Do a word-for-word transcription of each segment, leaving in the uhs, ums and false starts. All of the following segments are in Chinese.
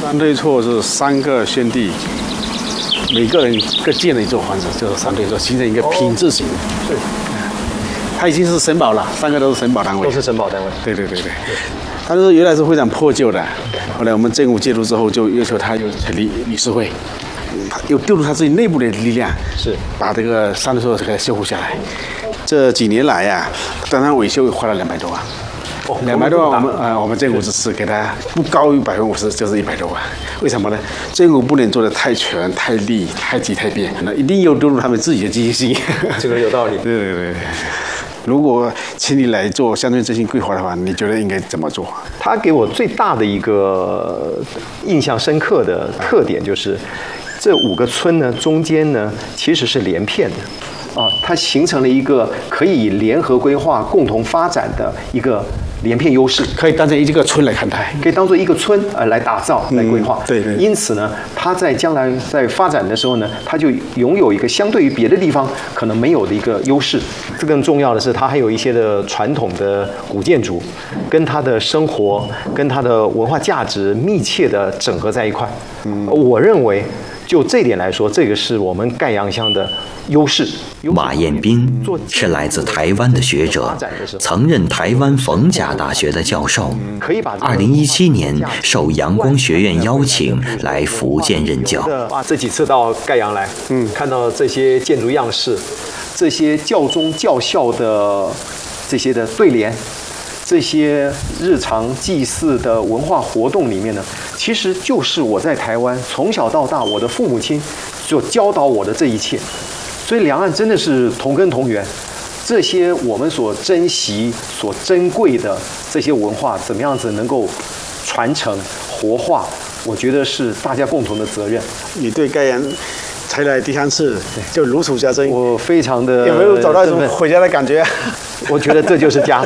三对厝是三个兄弟，每个人各建了一座房子，就是三对厝，形成一个品质型。 是。 它已经是省保了，三个都是省保单位。 都是省保单位。 对对对对。它是原来是非常破旧的，后来我们政府介入之后，就要求他又成立理事会，又丢入他自己内部的力量， 是把这个三对厝给它修复下来。这几年来呀、啊，单单维修花了两百多万。哦，两百多万，我们呃，我们政府只是给他不高于百分之五十，就是一百多万。为什么呢？政府不能做的太全、太利、太急、太变，那一定要丢入他们自己的积极性。 这个有道理。 对对对。如果请你来做乡村振兴规划的话，你觉得应该怎么做？ 他给我最大的一个印象深刻的特点就是，这五个村呢中间呢其实是连片的，啊，它形成了一个可以联合规划、共同发展的一个连片优势， 可以当成一个村来看待， 可以当做一个村呃来打造、来规划。 嗯、对对。 因此呢，它在将来在发展的时候呢，它就拥有一个相对于别的地方可能没有的一个优势。这更重要的是，它还有一些的传统的古建筑，跟它的生活、跟它的文化价值密切的整合在一块。嗯，我认为就这点来说，这个是我们盖阳乡的优势。 马彦斌是来自台湾的学者，曾任台湾逢甲大学的教授。二零一七年受阳光学院邀请来福建任教。 啊，这几次到盖阳来，嗯，看到这些建筑样式，这些教宗教校的这些的对联，这些日常祭祀的文化活动里面呢，其实就是我在台湾从小到大，我的父母亲所教导我的这一切。所以两岸真的是同根同源，这些我们所珍惜、所珍贵的这些文化，怎么样子能够传承、活化？我觉得是大家共同的责任。 你对盖阳才来第三次，就如数家珍。 我非常的有没有找到一种回家的感觉？ 我觉得这就是家。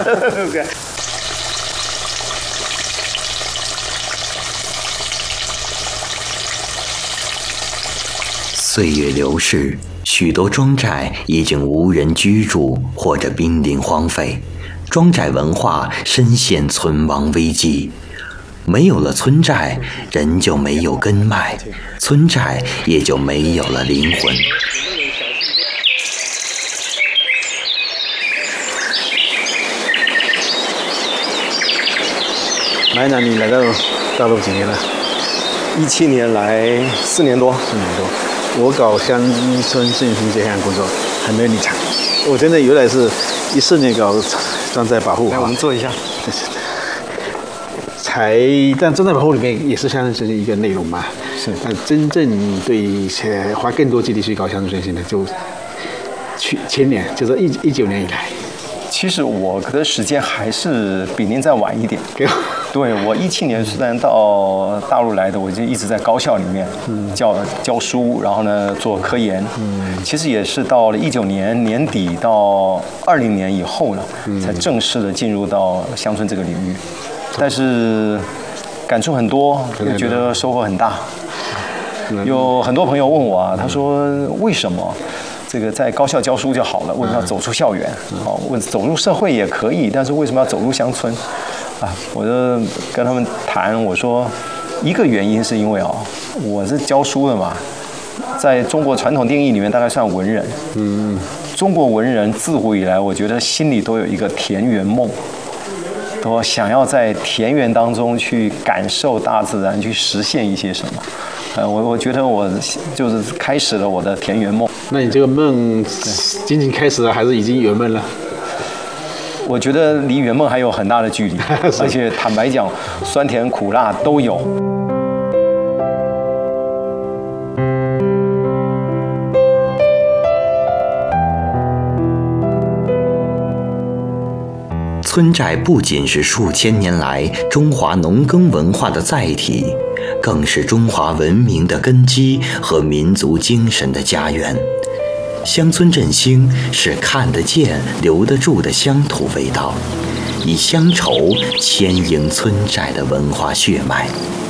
岁月流逝，许多庄寨已经无人居住或者濒临荒废，庄寨文化深陷存亡危机。没有了村寨，人就没有根脉，村寨也就没有了灵魂。 马院长，你来到大陆几年了？ 一七年来四年多， 四年多。我搞乡村振兴这项工作还没有你长，我真的原来是一四年搞庄寨保护。 来，我们坐一下。 才，但庄寨保护里面也是乡村振兴一个内容嘛。是。但真正对一些花更多精力去搞乡村振兴的，就去前年，就是一一九年以来。 其实我的时间还是比您再晚一点。对，我一七年虽然到大陆来的，我就一直在高校里面教教书，然后呢做科研。嗯，其实也是到了一九年年底到二零年以后呢，才正式的进入到乡村这个领域。但是感触很多，也觉得收获很大。有很多朋友问我啊，他说为什么？这个在高校教书就好了，为什么要走出校园？好，问走入社会也可以，但是为什么要走入乡村？啊，我就跟他们谈，我说一个原因是因为啊，我是教书的嘛，在中国传统定义里面大概算文人。嗯，中国文人自古以来，我觉得心里都有一个田园梦，都想要在田园当中去感受大自然，去实现一些什么。呃，我我觉得我就是开始了我的田园梦。 那你这个梦仅仅开始了，还是已经圆梦了？ 我觉得离圆梦还有很大的距离，而且坦白讲，酸甜苦辣都有。 村寨不仅是数千年来中华农耕文化的载体，更是中华文明的根基和民族精神的家园。乡村振兴是看得见、留得住的乡土味道，以乡愁牵引村寨的文化血脉。